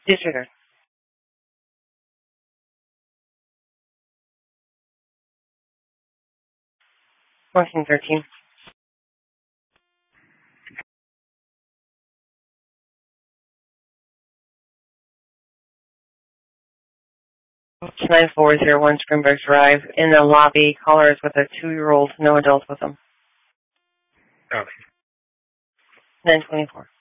Disregard. Motion 13. It's 9401 Springburg Drive. In the lobby, caller is with a 2-year-old, no adult with them. Okay. 924.